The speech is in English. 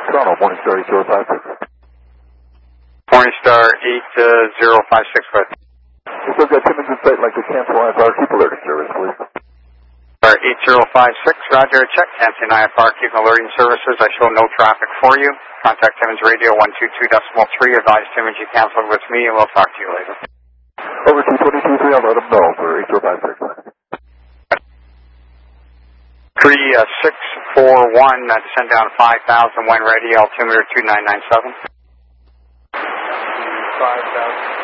Toronto, Morningstar 8056. Morningstar 8056, go ahead. We've got Timmins in sight, like to cancel IFR, keep alerting service, please. 8056, Roger, check, canceling IFR, keep alerting services. I show no traffic for you. Contact Timmins Radio 122.3, advise Timmins you canceled with me, and we'll talk to you later. Over to 223, I'll let them know for 8056. 3641, descend down 5,000 when ready, altimeter 2997. 5,000.